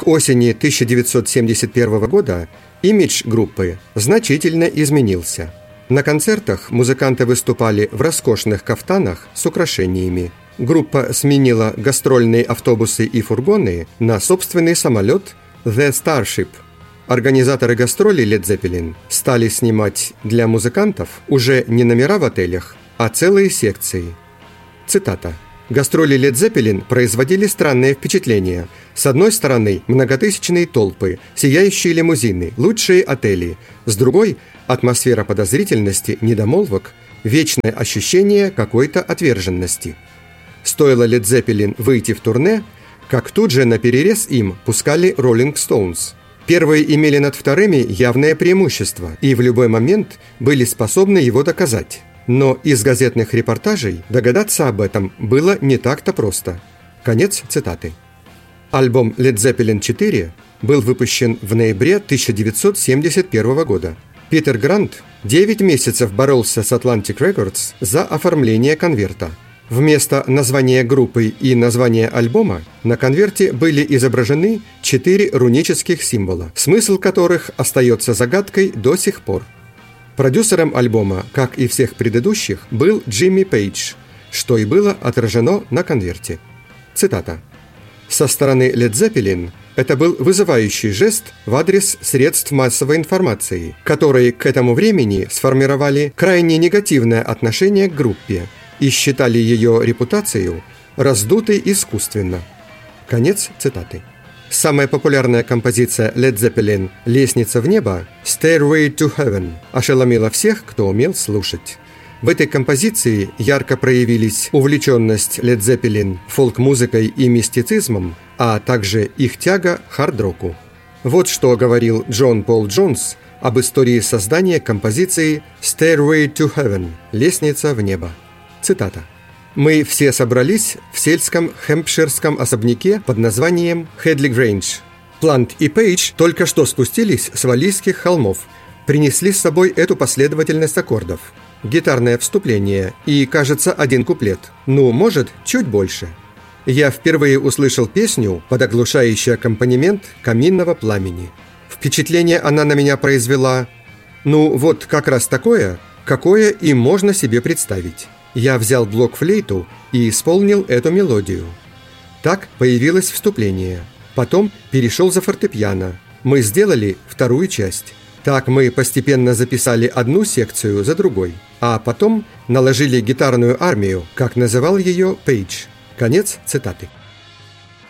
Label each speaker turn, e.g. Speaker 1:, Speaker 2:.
Speaker 1: К осени 1971 года имидж группы значительно изменился. На концертах музыканты выступали в роскошных кафтанах с украшениями. Группа сменила гастрольные автобусы и фургоны на собственный самолет «The Starship». Организаторы гастролей Led Zeppelin стали снимать для музыкантов уже не номера в отелях, а целые секции. Цитата. «Гастроли Led Zeppelin производили странное впечатление. С одной стороны, многотысячные толпы, сияющие лимузины, лучшие отели. С другой – атмосфера подозрительности, недомолвок, вечное ощущение какой-то отверженности. Стоило Led Zeppelin выйти в турне, как тут же наперерез им пускали Rolling Stones. Первые имели над вторыми явное преимущество и в любой момент были способны его доказать. Но из газетных репортажей догадаться об этом было не так-то просто». Конец цитаты. Альбом Led Zeppelin 4 был выпущен в ноябре 1971 года. Питер Грант 9 месяцев боролся с Atlantic Records за оформление конверта. Вместо названия группы и названия альбома на конверте были изображены 4 рунических символа, смысл которых остается загадкой до сих пор. Продюсером альбома, как и всех предыдущих, был Джимми Пейдж, что и было отражено на конверте. Цитата. «Со стороны Led Zeppelin это был вызывающий жест в адрес средств массовой информации, которые к этому времени сформировали крайне негативное отношение к группе и считали ее репутацию раздутой искусственно». Конец цитаты. Самая популярная композиция Led Zeppelin «Лестница в небо» «Stairway to Heaven» ошеломила всех, кто умел слушать. В этой композиции ярко проявились увлеченность Led Zeppelin фолк-музыкой и мистицизмом, а также их тяга к хард-року. Вот что говорил Джон Пол Джонс об истории создания композиции «Stairway to Heaven» «Лестница в небо». Цитата. «Мы все собрались в сельском хэмпширском особняке под названием Хедли Грейндж. Плант и Пейдж только что спустились с Валлийских холмов, принесли с собой эту последовательность аккордов. Гитарное вступление и, кажется, один куплет. Ну, может, чуть больше. Я впервые услышал песню под оглушающий аккомпанемент каминного пламени. Впечатление она на меня произвела, ну, вот как раз такое, какое и можно себе представить. Я взял блок-флейту и исполнил эту мелодию. Так появилось вступление. Потом перешел за фортепиано. Мы сделали вторую часть. Так мы постепенно записали одну секцию за другой. А потом наложили гитарную армию, как называл ее Пейдж». Конец цитаты.